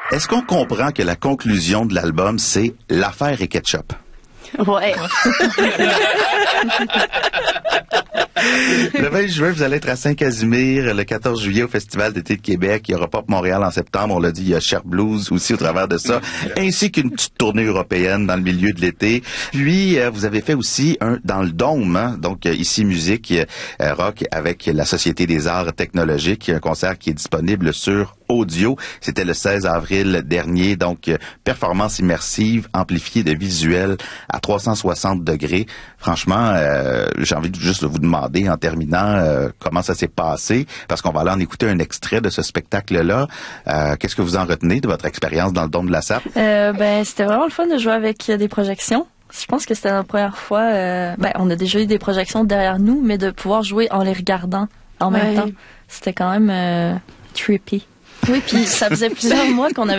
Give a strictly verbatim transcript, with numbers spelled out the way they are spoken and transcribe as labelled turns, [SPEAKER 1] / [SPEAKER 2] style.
[SPEAKER 1] Est-ce qu'on comprend que la conclusion de l'album, c'est l'affaire et ketchup?
[SPEAKER 2] Ouais.
[SPEAKER 1] Le vingt juin, vous allez être à Saint-Casimir. Le quatorze juillet, au Festival d'été de Québec. Il y aura Pop Montréal en septembre. On l'a dit, il y a Cher Blues aussi au travers de ça. Ainsi qu'une petite tournée européenne dans le milieu de l'été. Puis, euh, vous avez fait aussi un dans le Dôme, hein? Donc euh, ici musique euh, rock avec la Société des arts technologiques. Un concert qui est disponible sur audio. C'était le seize avril dernier. Donc, euh, performance immersive amplifiée de visuels à trois cent soixante degrés. Franchement, euh, j'ai envie de juste vous demander en terminant euh, comment ça s'est passé, parce qu'on va aller en écouter un extrait de ce spectacle-là. Euh, qu'est-ce que vous en retenez de votre expérience dans le Dôme de la Sape?
[SPEAKER 2] Euh, ben, c'était vraiment le fun de jouer avec des projections. Je pense que c'était la première fois. Euh, ben, on a déjà eu des projections derrière nous, mais de pouvoir jouer en les regardant en même
[SPEAKER 3] Ouais.
[SPEAKER 2] temps, c'était quand même euh, trippy.
[SPEAKER 3] Oui, puis ça faisait plusieurs mois qu'on avait